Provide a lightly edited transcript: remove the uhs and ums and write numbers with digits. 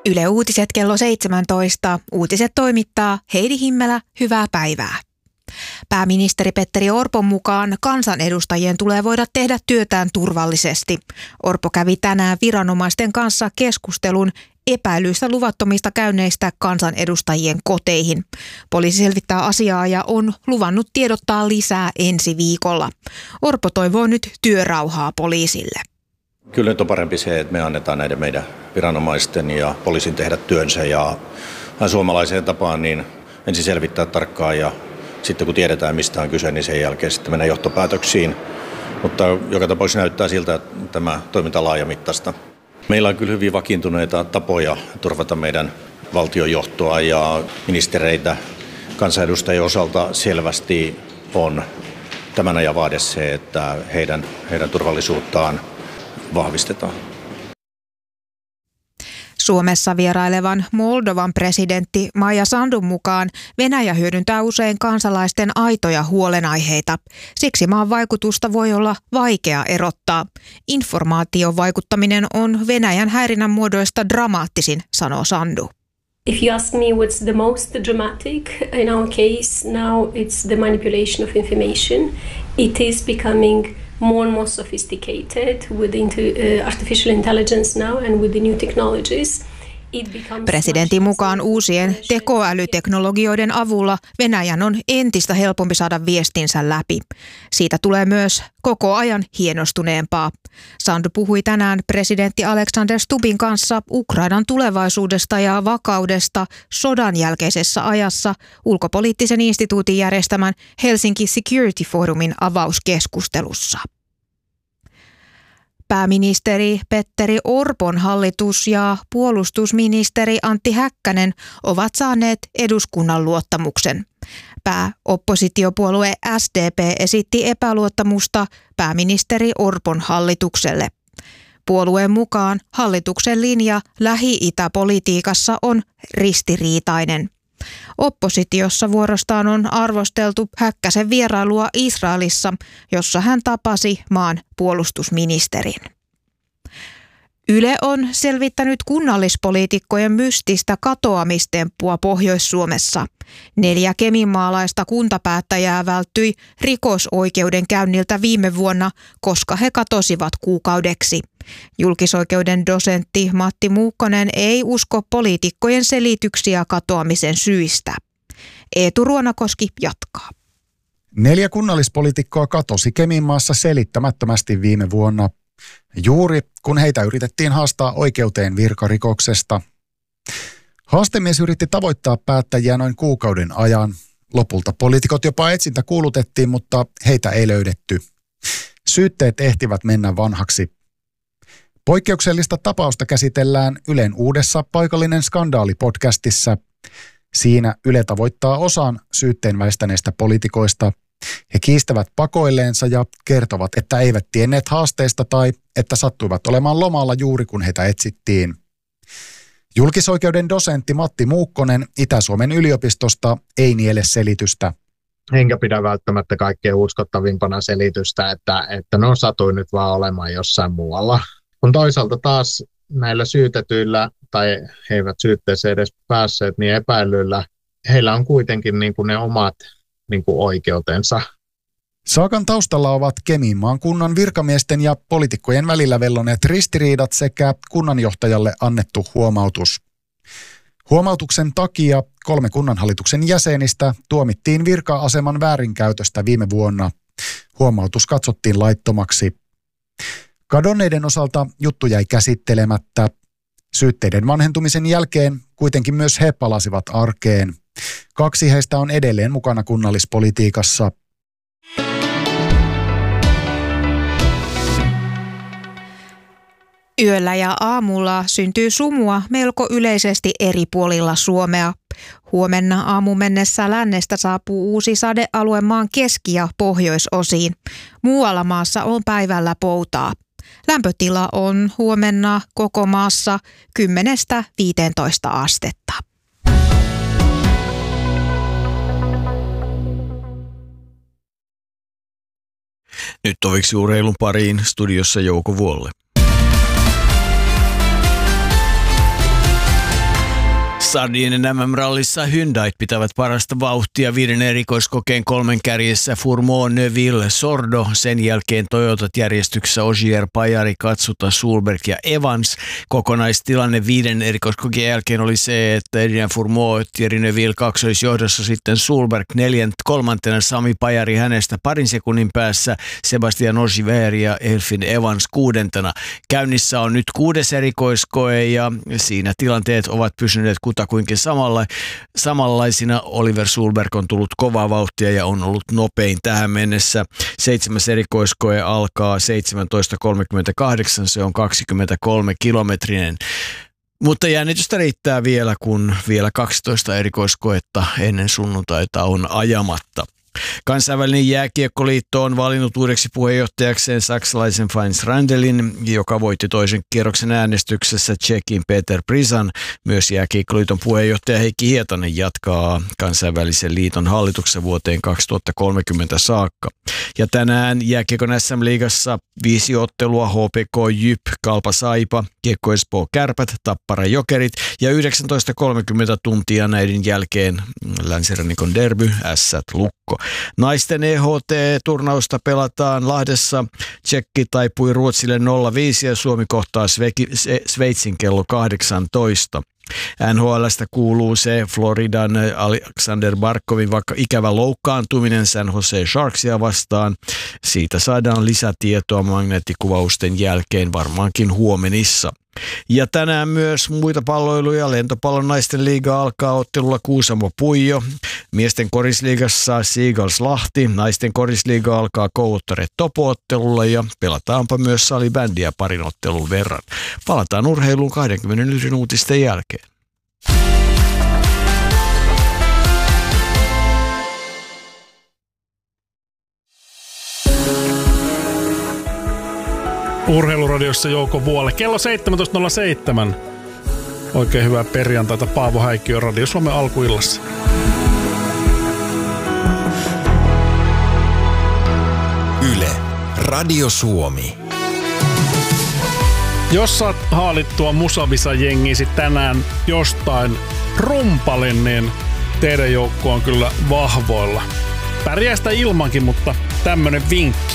Yle Uutiset kello 17. Uutiset toimittaa Heidi Himmelä. Hyvää päivää. Pääministeri Petteri Orpon mukaan kansanedustajien tulee voida tehdä työtään turvallisesti. Orpo kävi tänään viranomaisten kanssa keskustelun epäilyistä luvattomista käynneistä kansanedustajien koteihin. Poliisi selvittää asiaa ja on luvannut tiedottaa lisää ensi viikolla. Orpo toivoo nyt työrauhaa poliisille. Kyllä nyt on parempi se, että me annetaan näiden meidän viranomaisten ja poliisin tehdä työnsä ja suomalaiseen tapaan niin ensin selvittää tarkkaan ja sitten kun tiedetään mistä on kyse, niin sen jälkeen sitten mennään johtopäätöksiin. Mutta joka tapauksessa näyttää siltä, että tämä toiminta on laajamittaista. Meillä on kyllä hyvin vakiintuneita tapoja turvata meidän valtionjohtoa ja ministereitä kansanedustajien osalta selvästi on tämän ajan vaade se, että heidän turvallisuuttaan vahvistetaan. Suomessa vierailevan Moldovan presidentti Maia Sandun mukaan Venäjä hyödyntää usein kansalaisten aitoja huolenaiheita. Siksi maan vaikutusta voi olla vaikea erottaa. Informaation vaikuttaminen on Venäjän häirinnän muodoista dramaattisin, sanoo Sandu. If you ask me what's the most dramatic in our case now, it's the manipulation of information. It is becoming more and more sophisticated with artificial intelligence now and with the new technologies. Presidentin mukaan uusien tekoälyteknologioiden avulla Venäjän on entistä helpompi saada viestinsä läpi. Siitä tulee myös koko ajan hienostuneempaa. Sandu puhui tänään presidentti Alexander Stubbin kanssa Ukrainan tulevaisuudesta ja vakaudesta sodan jälkeisessä ajassa ulkopoliittisen instituutin järjestämän Helsinki Security Forumin avauskeskustelussa. Pääministeri Petteri Orpon hallitus ja puolustusministeri Antti Häkkänen ovat saaneet eduskunnan luottamuksen. Pääoppositiopuolue SDP esitti epäluottamusta pääministeri Orpon hallitukselle. Puolueen mukaan hallituksen linja Lähi-Itä-politiikassa on ristiriitainen. Oppositiossa vuorostaan on arvosteltu Häkkäsen vierailua Israelissa, jossa hän tapasi maan puolustusministerin. Yle on selvittänyt kunnallispoliitikkojen mystistä katoamistemppua Pohjois-Suomessa. 4 keminmaalaista kuntapäättäjää välttyi rikosoikeudenkäynniltä viime vuonna, koska he katosivat kuukaudeksi. Julkisoikeuden dosentti Matti Muukkonen ei usko poliitikkojen selityksiä katoamisen syistä. Eetu Ruonakoski jatkaa. 4 kunnallispoliitikkoa katosi Keminmaassa selittämättömästi viime vuonna, juuri kun heitä yritettiin haastaa oikeuteen virkarikoksesta. Haastemies yritti tavoittaa päättäjiä noin kuukauden ajan. Lopulta poliitikot jopa etsintä kuulutettiin, mutta heitä ei löydetty. Syytteet ehtivät mennä vanhaksi. Poikkeuksellista tapausta käsitellään Ylen uudessa Paikallinen skandaali-podcastissa. Siinä Yle tavoittaa osan syytteen väistäneistä poliitikoista. He kiistävät pakoilleensa ja kertovat, että eivät tienneet haasteista tai että sattuivat olemaan lomalla juuri kun heitä etsittiin. Julkisoikeuden dosentti Matti Muukkonen Itä-Suomen yliopistosta ei niele selitystä. Enkä pidä välttämättä kaikkein uskottavimpana selitystä, että ne on satuin nyt vaan olemaan jossain muualla. Kun toisaalta taas näillä syytetyillä, tai he eivät syytteeseen edes päässeet, niin epäilyillä, heillä on kuitenkin niin kuin ne omat niin kuin oikeutensa. Saakan taustalla ovat Keminmaan kunnan virkamiesten ja poliitikkojen välillä velloneet ristiriidat sekä kunnanjohtajalle annettu huomautus. Huomautuksen takia 3 kunnanhallituksen jäsenistä tuomittiin virka-aseman väärinkäytöstä viime vuonna. Huomautus katsottiin laittomaksi. Kadonneiden osalta juttu jäi käsittelemättä. Syytteiden vanhentumisen jälkeen kuitenkin myös he palasivat arkeen. 2 heistä on edelleen mukana kunnallispolitiikassa. Yöllä ja aamulla syntyy sumua melko yleisesti eri puolilla Suomea. Huomenna aamun mennessä lännestä saapuu uusi sadealue maan keski- ja pohjoisosiin. Muualla maassa on päivällä poutaa. Lämpötila on huomenna koko maassa 10–15 astetta. Nyt toviksi urheilun pariin, studiossa Jouko Vuolle. Sardinen MM-rallissa Hyundai pitävät parasta vauhtia 5 erikoiskokeen 3 kärjessä Fourmont, Neuville, Sordo. Sen jälkeen Toyotat järjestyksessä Ogier, Pajari, Katsuta, Sulberg ja Evans. Kokonaistilanne 5 erikoiskokeen jälkeen oli se, että Adrien Fourmont, Thierry Neuville kaksoisjohdossa, sitten Sulberg 4. kolmantena, Sami Pajari hänestä parin sekunnin päässä, Sebastian Ogier ja Elfyn Evans 6. Käynnissä on nyt 6. erikoiskoe ja siinä tilanteet ovat pysyneet kutakuinkin samanlaisina. Oliver Sulberg on tullut kovaa vauhtia ja on ollut nopein tähän mennessä. 7. erikoiskoe alkaa 17.38, se on 23-kilometrinen. Mutta jännitystä riittää vielä, kun vielä 12 erikoiskoetta ennen sunnuntaita on ajamatta. Kansainvälinen jääkiekkoliitto on valinnut uudeksi puheenjohtajakseen saksalaisen Fines Randelin, joka voitti toisen kierroksen äänestyksessä Tšekin Peter Prisan. Myös jääkiekkoliiton puheenjohtaja Heikki Hietanen jatkaa kansainvälisen liiton hallituksessa vuoteen 2030 saakka. Ja tänään jääkiekon SM-liigassa 5 ottelua: HPK, JYP, Kalpa, Saipa, Kiekko Espoo, Kärpät, Tappara, Jokerit ja 19.30 tuntia näiden jälkeen Länsirannikon derby, Ässät, Lukko. Naisten EHT-turnausta pelataan Lahdessa. Tšekki taipui Ruotsille 0-5 ja Suomi kohtaa Sveitsin kello 18. NHL:stä kuuluu se Floridan Alexander Barkovin vaikka ikävä loukkaantuminen San Jose Sharksia vastaan. Siitä saadaan lisätietoa magneettikuvausten jälkeen varmaankin huomenissa. Ja tänään myös muita palloiluja. Lentopallon naisten liiga alkaa ottelulla Kuusamo Puijo. Miesten korisliigassa Seagulls Lahti. Naisten korisliiga alkaa Kouvottare Topo-ottelulla ja pelataanpa myös salibändiä parin ottelun verran. Palataan urheiluun 21 uutisten jälkeen. Urheiluradiossa Jouko Vuole. Kello 17.07. Oikein hyvää perjantaita. Paavo Häikkiö, Radio Suomen alkuillassa. Yle, Radio Suomi. Jos saat haalittua Musavisa-jengisi tänään jostain rumpalin, niin teidän joukko on kyllä vahvoilla. Pärjää sitä ilmankin, mutta tämmönen vinkki.